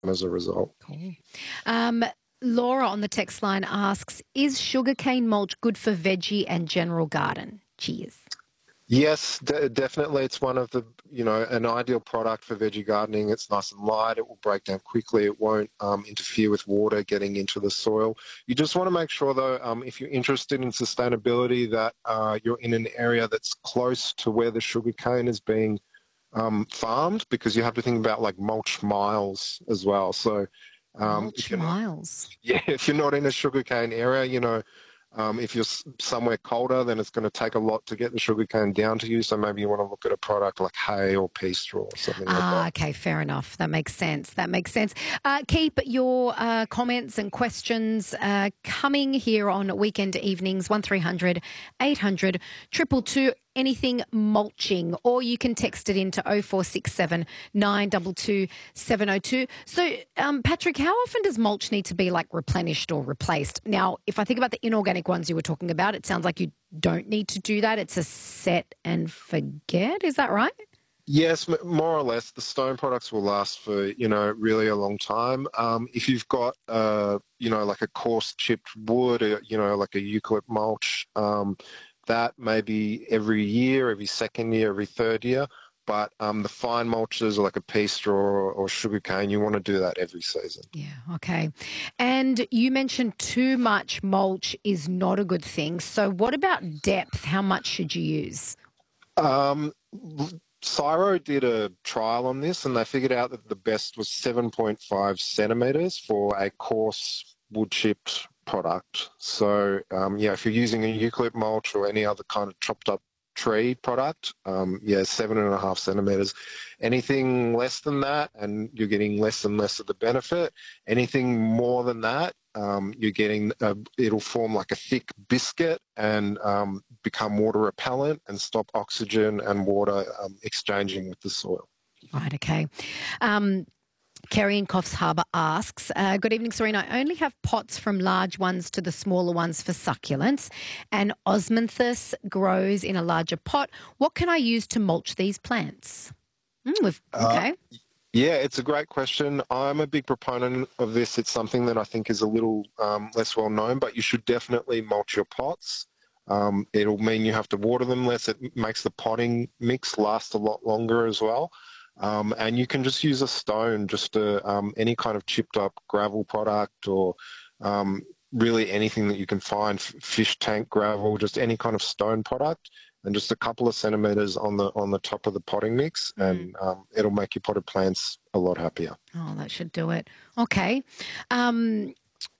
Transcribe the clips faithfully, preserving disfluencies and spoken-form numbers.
as a result. Cool. Um, Laura on the text line asks, is sugarcane mulch good for veggie and general garden? Cheers. Yes, de- definitely. It's one of the, you know, an ideal product for veggie gardening. It's nice and light. It will break down quickly. It won't um, interfere with water getting into the soil. You just want to make sure, though, um, if you're interested in sustainability, that uh, you're in an area that's close to where the sugarcane is being um, farmed, because you have to think about like mulch miles as well. So um, if Mulch you're not, miles. yeah, if you're not in a sugarcane area, you know, um, if you're s- somewhere colder, then it's going to take a lot to get the sugarcane down to you. So maybe you want to look at a product like hay or pea straw or something like Ah, that. okay, fair enough. That makes sense. That makes sense. Uh, keep your uh, comments and questions uh, coming here on weekend evenings, one three hundred eight hundred two two two, anything mulching, or you can text it into oh four six seven nine two two seven oh two. So, um, Patrick, how often does mulch need to be like replenished or replaced? Now, if I think about the inorganic ones you were talking about, it sounds like you don't need to do that. It's a set and forget. Is that right? Yes, m- more or less. The stone products will last for, you know, really a long time. Um, if you've got, uh, you know, like a coarse chipped wood, or, you know, like a eucalypt mulch, um, that maybe every year, every second year, every third year. But um, the fine mulches, like a pea straw or, or sugarcane, you want to do that every season. Yeah, okay. And you mentioned too much mulch is not a good thing. So what about depth? How much should you use? Um, Cyro did a trial on this, and they figured out that the best was seven point five centimeters for a coarse wood chipped product. So, um, yeah, if you're using a eucalypt mulch or any other kind of chopped up tree product, um, yeah, seven and a half centimeters. Anything less than that, and you're getting less and less of the benefit. Anything more than that, um, you're getting, a, it'll form like a thick biscuit and um, become water repellent and stop oxygen and water um, exchanging with the soil. Right, okay. Um, Kerry in Coffs Harbour asks, uh, good evening, Serena. I only have pots from large ones to the smaller ones for succulents, and osmanthus grows in a larger pot. What can I use to mulch these plants? Mm, we've, Uh, okay. Yeah, it's a great question. I'm a big proponent of this. It's something that I think is a little um, less well known, but you should definitely mulch your pots. Um, it'll mean you have to water them less. It makes the potting mix last a lot longer as well. Um, and you can just use a stone, just a, um, any kind of chipped up gravel product, or um, really anything that you can find, f- fish tank gravel, just any kind of stone product, and just a couple of centimeters on the on the top of the potting mix, Mm. and um, it'll make your potted plants a lot happier. Oh, that should do it. Okay. Um,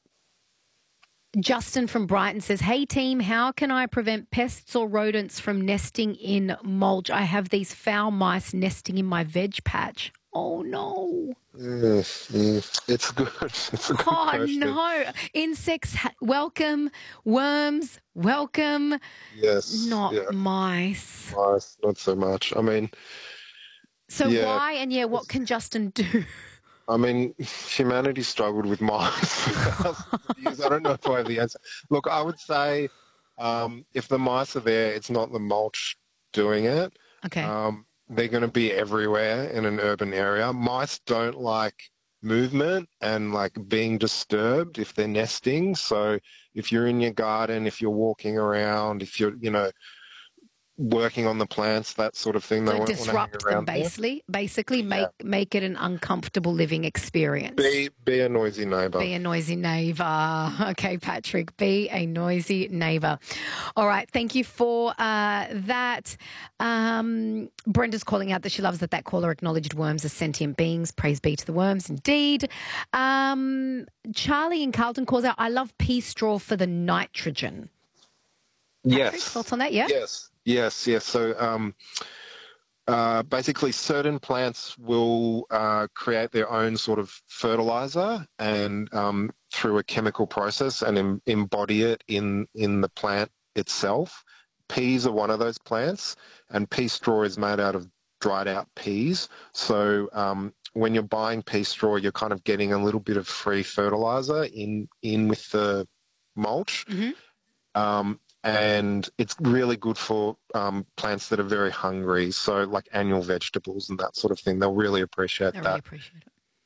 Justin from Brighton says, hey team, how can I prevent pests or rodents from nesting in mulch? I have these foul mice nesting in my veg patch. Oh no. Mm, mm, it's good. It's a good Oh question. no. Insects, ha- welcome. Worms, welcome. Yes, Not yeah, mice. nice. Not so much. I mean, So yeah. why and yeah, what can Justin do? I mean, humanity struggled with mice for thousands of years. I don't know if I have the answer. Look, I would say um, if the mice are there, it's not the mulch doing it. Okay. Um, they're going to be everywhere in an urban area. Mice don't like movement and like being disturbed if they're nesting. So if you're in your garden, if you're walking around, if you're, you know, working on the plants, that sort of thing, they So won't want to hang disrupt them around there. basically, basically Yeah. make make it an uncomfortable living experience. Be be a noisy neighbour. Be a noisy neighbour. Okay, Patrick, be a noisy neighbour. All right, thank you for uh, that. Um, Brenda's calling out that she loves that that caller acknowledged worms as sentient beings. Praise be to the worms, indeed. Um, Charlie in Carlton calls out, I love pea straw for the nitrogen. Patrick, Yes, thoughts on that? Yeah? yes, yes, yes. So um, uh, basically, certain plants will uh, create their own sort of fertilizer, and um, through a chemical process, and em- embody it in in the plant itself. Peas are one of those plants, and pea straw is made out of dried out peas. So um, when you're buying pea straw, you're kind of getting a little bit of free fertilizer in in with the mulch. Mm-hmm. Um, and it's really good for um, plants that are very hungry, so like annual vegetables and that sort of thing. They'll really appreciate I really that. appreciate it.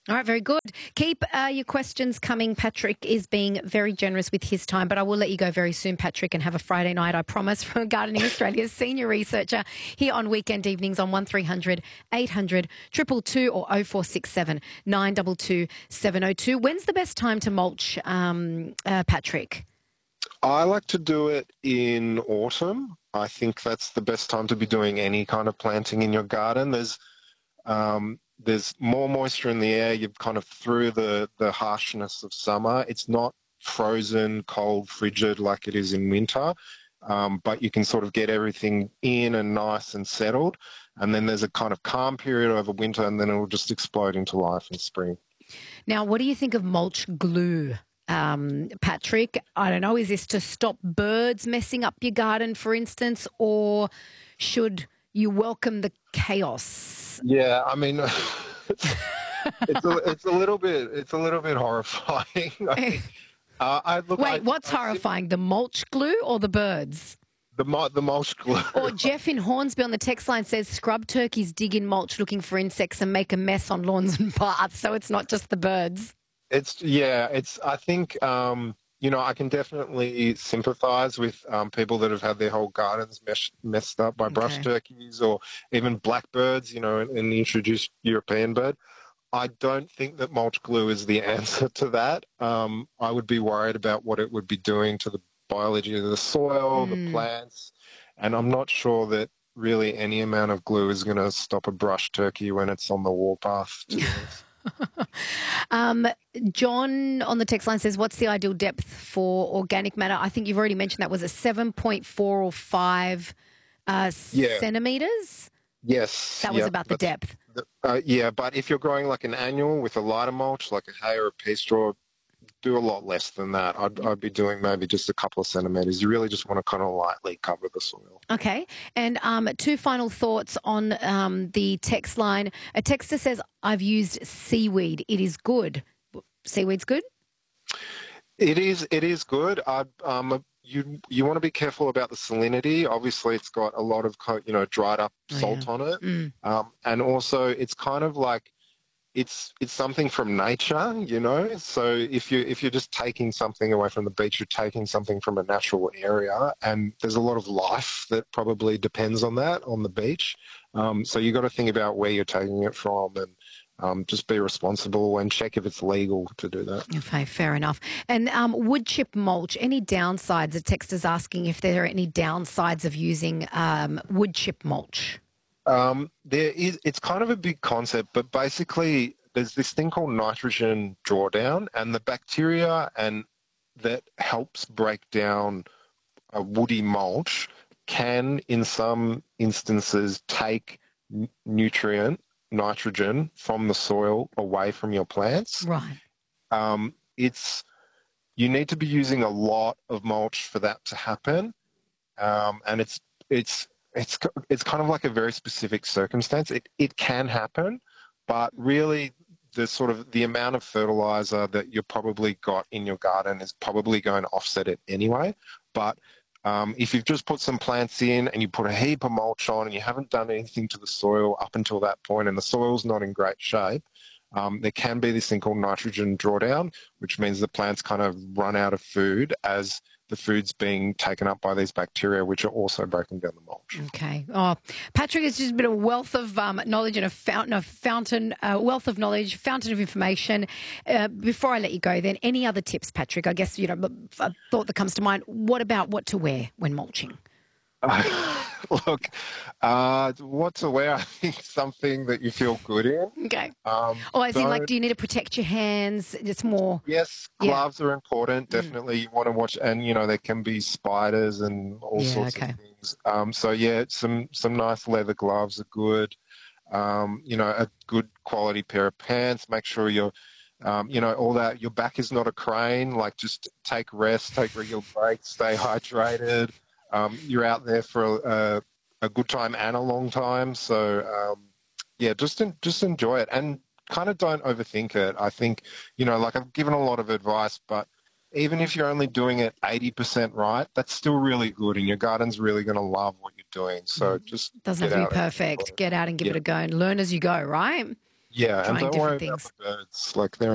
All right, very good. Keep uh, your questions coming. Patrick is being very generous with his time, but I will let you go very soon, Patrick, and have a Friday night, I promise, from Gardening Australia's senior researcher here on weekend evenings on one three hundred eight hundred two two two or oh four six seven nine two two seven oh two. When's the best time to mulch, um, uh, Patrick? I like to do it in autumn. I think that's the best time to be doing any kind of planting in your garden. There's um, there's more moisture in the air. You're kind of through the, the harshness of summer. It's not frozen, cold, frigid like it is in winter, um, but you can sort of get everything in and nice and settled. And then there's a kind of calm period over winter, and then it will just explode into life in spring. Now, what do you think of mulch glue? Um, Patrick, I don't know, is this to stop birds messing up your garden, for instance, or should you welcome the chaos? Yeah, I mean, it's, it's, a, it's a little bit, it's a little bit horrifying. I mean, uh, I, look, Wait, I, what's I, horrifying, the mulch glue or the birds? The, the mulch glue. Or Jeff in Hornsby on the text line says scrub turkeys dig in mulch looking for insects and make a mess on lawns and paths, so it's not just the birds. It's yeah. It's I think um, you know I can definitely sympathise with um, people that have had their whole gardens mesh, messed up by brush Okay. turkeys or even blackbirds. You know, and, and the introduced European bird. I don't think that mulch glue is the answer to that. Um, I would be worried about what it would be doing to the biology of the soil, Mm. the plants, and I'm not sure that really any amount of glue is going to stop a brush turkey when it's on the warpath. To um, John on the text line says, what's the ideal depth for organic matter? I think you've already mentioned that. Was it seven point four or five uh, Yeah. centimetres? Yes. That was yep, about the that's- depth. Uh, yeah, but if you're growing like an annual with a lighter mulch, like a hay or a pea straw, do a lot less than that. I'd, I'd be doing maybe just a couple of centimetres. You really just want to kind of lightly cover the soil. Okay. And um, two final thoughts on um, the text line. A texter says, I've used seaweed. It is good. Seaweed's good? It is. It is good. I, um, you you want to be careful about the salinity. Obviously, it's got a lot of co- you know dried up Oh, salt yeah. on it, Mm. um, and also it's kind of like it's it's something from nature, you know. So if you if you're just taking something away from the beach, you're taking something from a natural area, and there's a lot of life that probably depends on that on the beach. Um, so you got to think about where you're taking it from, and um, just be responsible and check if it's legal to do that. Okay, fair enough. And um, wood chip mulch, any downsides? The texter's asking if there are any downsides of using um, wood chip mulch. Um, there is. It's kind of a big concept, but basically, there's this thing called nitrogen drawdown, and the bacteria and that helps break down a woody mulch can, in some instances, take n- nutrient nitrogen from the soil away from your plants. Right. Um, it's you need to be using a lot of mulch for that to happen, um, and it's it's it's it's kind of like a very specific circumstance. It it can happen, but really the sort of the amount of fertilizer that you've probably got in your garden is probably going to offset it anyway. But um, if you've just put some plants in and you put a heap of mulch on and you haven't done anything to the soil up until that point and the soil's not in great shape, um, there can be this thing called nitrogen drawdown, which means the plants kind of run out of food as the food's being taken up by these bacteria, which are also breaking down the mulch. Okay. Oh, Patrick, it's just been a wealth of um, knowledge and a fountain, a fountain, uh, wealth of knowledge, fountain of information. Uh, before I let you go, then, any other tips, Patrick? I guess, you know, a thought that comes to mind. What about what to wear when mulching? Uh, look, uh, what to wear? I think something that you feel good in. Okay. Um, Or as in, don't- like, do you need to protect your hands? It's more. Yes, Yeah. gloves are important. Definitely, you want to watch, and you know there can be spiders and all Yeah, sorts okay. of things. Um, so yeah, some some nice leather gloves are good. Um, you know, a good quality pair of pants. Make sure you're, um, you know, all that. Your back is not a crane. Like, just take rest, take regular breaks, stay hydrated. Um, you're out there for a, a good time and a long time. So um, yeah, just en- just enjoy it and kind of don't overthink it. I think, you know, like I've given a lot of advice, but even if you're only doing it eighty percent right, that's still really good, and your garden's really going to love what you're doing. So just Doesn't get have to out be there. perfect. Get out and give Yeah. it a go and learn as you go, right? Yeah, and trying don't worry different about things. the birds. Like they're